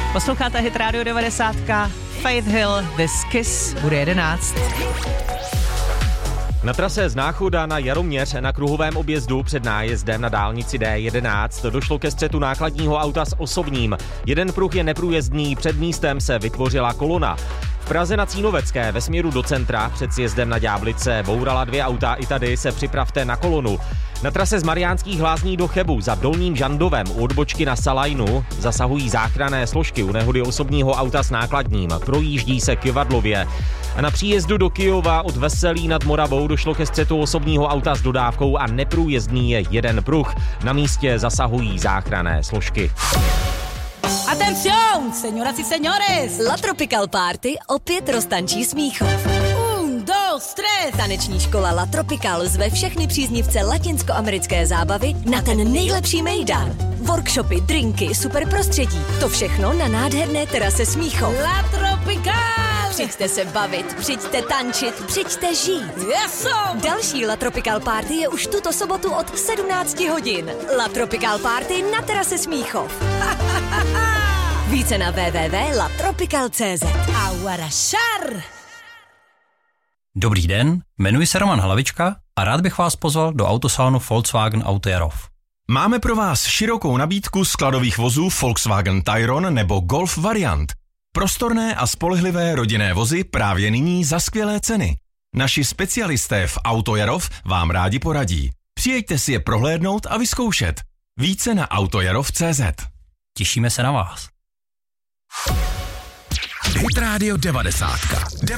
Posloucháte Hit Radio 90, Faith Hill, This Kiss, bude 11. Na trase z Náchoda na Jaroměř na kruhovém objezdu před nájezdem na dálnici D11 došlo ke střetu nákladního auta s osobním. Jeden pruh je neprůjezdný, před místem se vytvořila kolona. V Praze na Cínovecké ve směru do centra před sjezdem na Ďáblice bourala 2 auta, i tady se připravte na kolonu. Na trase z Mariánských Lázní do Chebu za Dolním Žandovem u odbočky na Salajnu zasahují záchranné složky u nehody osobního auta s nákladním. Projíždí se Kyvadlově. A na příjezdu do Kyjova od Veselí nad Moravou došlo ke střetu osobního auta s dodávkou a neprůjezdný je jeden pruh. Na místě zasahují záchranné složky. Atención, señoras y señores! La Tropical Party opět roztančí Smíchov. 1, 2, 3. Taneční škola La Tropical zve všechny příznivce latinskoamerické zábavy na ten nejlepší mejdan. Workshopy, drinky, super prostředí. To všechno na nádherné terase Smíchov. La Tropical! Přijďte se bavit, přijďte tančit, přijďte žít. Eso! Další La Tropical Party je už tuto sobotu od 17 hodin. La Tropical Party na terase Smíchov. Více na www.latropical.cz. Aguarašar! Dobrý den, jmenuji se Roman Hlavička a rád bych vás pozval do autosalonu Volkswagen Auto Jarov. Máme pro vás širokou nabídku skladových vozů Volkswagen Tayron nebo Golf variant. Prostorné a spolehlivé rodinné vozy právě nyní za skvělé ceny. Naši specialisté v Auto Jarov vám rádi poradí. Přijeďte si je prohlédnout a vyzkoušet. Více na autojarov.cz. Těšíme se na vás. Hit Radio 90.